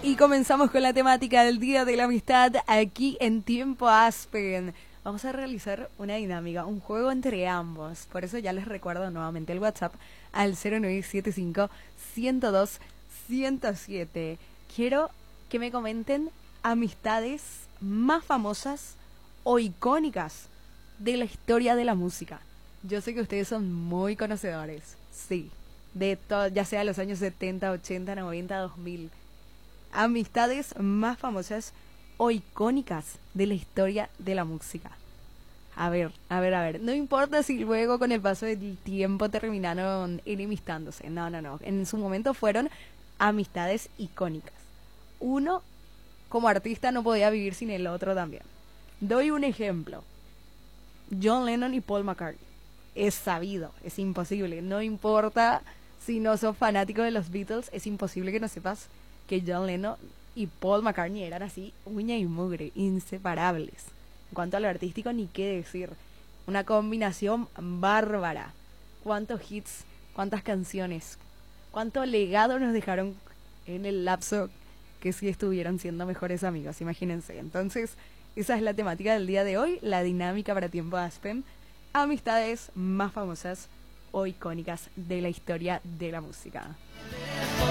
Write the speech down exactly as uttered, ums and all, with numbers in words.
Y comenzamos con la temática del Día de la Amistad aquí en Tiempo Aspen. Vamos a realizar una dinámica, un juego entre ambos. Por eso ya les recuerdo nuevamente el WhatsApp al cero nueve siete cinco, uno cero dos, uno cero siete. Quiero que me comenten amistades más famosas o icónicas de la historia de la música. Yo sé que ustedes son muy conocedores, sí, de todo, ya sea los años setenta, ochenta, noventa, dos mil. Amistades más famosas o icónicas de la historia de la música. A ver, a ver, a ver. No importa si luego con el paso del tiempo terminaron enemistándose. No, no, no. En su momento fueron amistades icónicas. Uno, como artista, no podía vivir sin el otro también. Doy un ejemplo. John Lennon y Paul McCartney. Es sabido, es imposible. No importa si no sos fanático de los Beatles, es imposible que no sepas que John Lennon y Paul McCartney eran así, uña y mugre, inseparables. En cuanto a lo artístico, ni qué decir. Una combinación bárbara. Cuántos hits, cuántas canciones, cuánto legado nos dejaron en el lapso que sí estuvieron siendo mejores amigos, imagínense. Entonces, esa es la temática del día de hoy, la dinámica para Tiempo Aspen. Amistades más famosas o icónicas de la historia de la música.